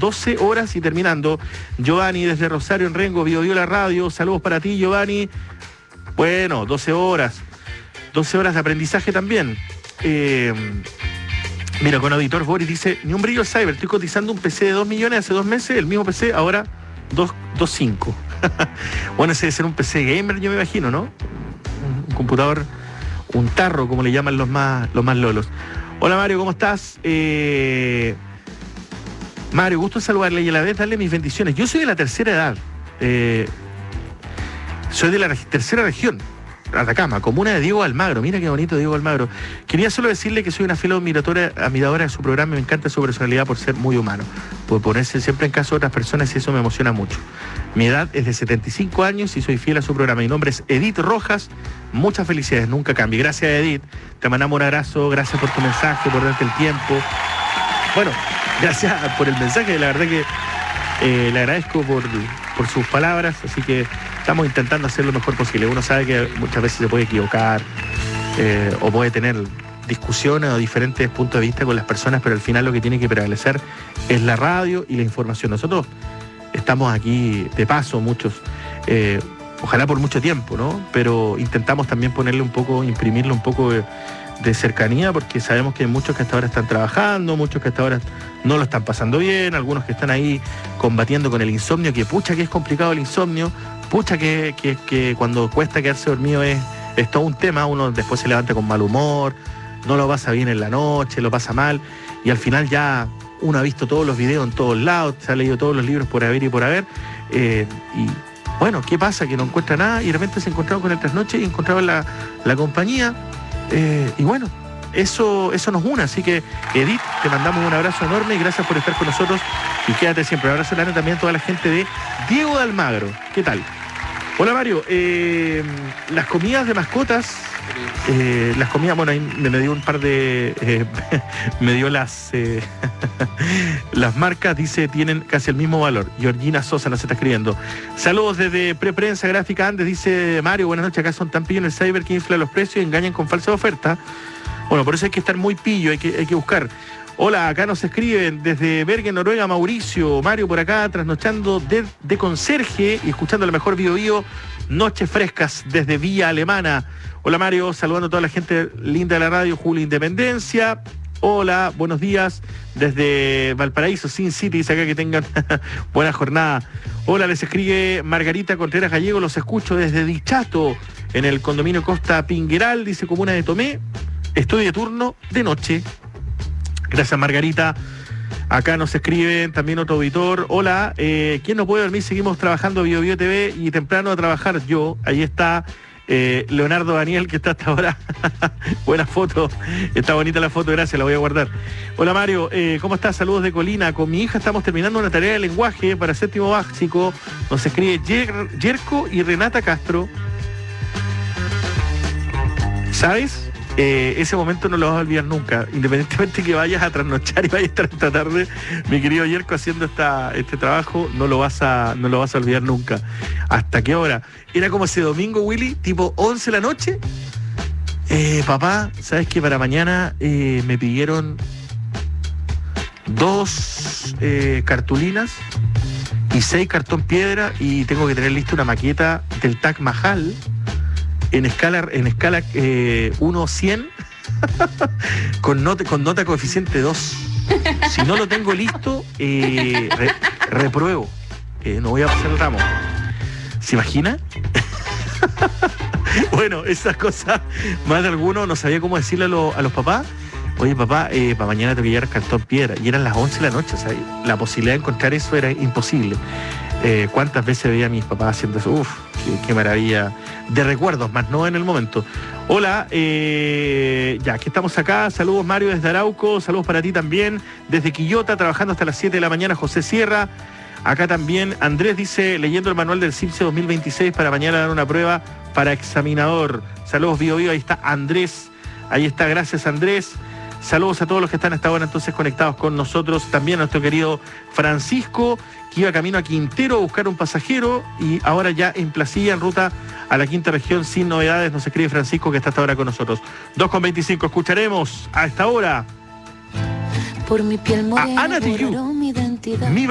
12 horas y terminando. Giovanni desde Rosario en Rengo, Biobío la radio. Saludos para ti, Giovanni. Bueno, 12 horas. 12 horas de aprendizaje también. Mira, con Auditor Boris dice, ni un brillo cyber, estoy cotizando un PC de 2 millones hace 2 meses, el mismo PC ahora 2.5. Bueno, ese debe ser un PC gamer, yo me imagino, ¿no? Un computador, un tarro, como le llaman los más lolos. Hola Mario, ¿cómo estás? Mario, gusto saludarle y a la vez darle mis bendiciones. Yo soy de la tercera edad, soy de la tercera región, Atacama, comuna de Diego Almagro. Mira qué bonito Diego Almagro. Quería solo decirle que soy una fiel admiradora de su programa y me encanta su personalidad por ser muy humano, por ponerse siempre en caso de otras personas y eso me emociona mucho. Mi edad es de 75 años y soy fiel a su programa. Mi nombre es Edith Rojas. Muchas felicidades, nunca cambie. Gracias, Edith. Te mandamos un abrazo, gracias por tu mensaje, por darte el tiempo. Bueno, gracias por el mensaje, la verdad que le agradezco por sus palabras, así que estamos intentando hacer lo mejor posible. Uno sabe que muchas veces se puede equivocar o puede tener discusiones o diferentes puntos de vista con las personas, pero al final lo que tiene que prevalecer es la radio y la información. Nosotros estamos aquí de paso, muchos, ojalá por mucho tiempo, ¿no? Pero intentamos también ponerle un poco, imprimirle un poco de cercanía, porque sabemos que hay muchos que hasta ahora están trabajando, muchos que hasta ahora no lo están pasando bien, algunos que están ahí combatiendo con el insomnio, que pucha que es complicado el insomnio, pucha que cuando cuesta quedarse dormido es todo un tema. Uno después se levanta con mal humor, no lo pasa bien en la noche, lo pasa mal, y al final ya uno ha visto todos los videos en todos lados, se ha leído todos los libros por haber y por haber, y bueno, ¿qué pasa? Que no encuentra nada y de repente se encontraron con el trasnoche y encontraron la compañía. Y bueno, eso nos une, así que Edith, te mandamos un abrazo enorme y gracias por estar con nosotros y quédate siempre. Un abrazo grande también a toda la gente de Diego de Almagro. ¿Qué tal? Hola Mario, las comidas de mascotas, bueno, ahí me dio un par de, me dio las marcas, dice, tienen casi el mismo valor. Georgina Sosa nos está escribiendo. Saludos desde Preprensa Gráfica Andes, dice Mario, buenas noches, acá son tan pillos en el cyber que infla los precios y engañan con falsa oferta. Bueno, por eso hay que estar muy pillo, hay que buscar. Hola, acá nos escriben desde Bergen, Noruega, Mauricio. Mario por acá, trasnochando de conserje y escuchando la mejor Biobío, Noches Frescas desde Villa Alemana. Hola Mario, saludando a toda la gente linda de la radio, Julio Independencia. Hola, buenos días desde Valparaíso, Sin City, dice acá que tengan buena jornada. Hola, les escribe Margarita Contreras Gallego, los escucho desde Dichato, en el condominio Costa Pingueral, dice comuna de Tomé. Estoy de turno de noche. Gracias, Margarita. Acá nos escriben también otro auditor. Hola, ¿quién no puede dormir? Seguimos trabajando Biobío TV y temprano a trabajar yo. Ahí está Leonardo Daniel, que está hasta ahora. Buena foto. Está bonita la foto, gracias, la voy a guardar. Hola, Mario, ¿cómo estás? Saludos de Colina. Con mi hija estamos terminando una tarea de lenguaje para séptimo básico. Nos escribe Yerko y Renata Castro. ¿Sabes? Ese momento no lo vas a olvidar nunca, independientemente que vayas a trasnochar y vayas a estar esta tarde, mi querido Yerko, haciendo este trabajo, no lo vas a olvidar nunca. ¿Hasta qué hora? Era como ese domingo, Willy, tipo 11 de la noche. Papá, ¿sabes qué? Para mañana me pidieron 2 cartulinas y 6 cartón piedra y tengo que tener lista una maqueta del Taj Mahal en escala 1:100 con nota coeficiente 2. Si no lo tengo listo, repruebo. No voy a pasar el ramo. ¿Se imagina? Bueno, esas cosas, más de alguno no sabía cómo decirle a los papás. Oye, papá, para mañana tengo que llevar cartón piedra. Y eran las 11 de la noche, o sea, la posibilidad de encontrar eso era imposible. ¿Cuántas veces veía a mis papás haciendo eso? Uf, qué maravilla de recuerdos, más no en el momento. Hola, ya que estamos acá, saludos Mario desde Arauco, saludos para ti también, desde Quillota, trabajando hasta las 7 de la mañana, José Sierra. Acá también Andrés dice, leyendo el manual del CIPSE 2026 para mañana dar una prueba para examinador. Saludos, Biobío, ahí está Andrés, ahí está, gracias Andrés. Saludos a todos los que están hasta ahora entonces conectados con nosotros. También a nuestro querido Francisco, que iba camino a Quintero a buscar un pasajero y ahora ya en Placilla, en ruta a la quinta región sin novedades. Nos escribe Francisco, que está hasta ahora con nosotros. 2:25, escucharemos a esta hora por mi piel morena, a Ana Tijoux, mi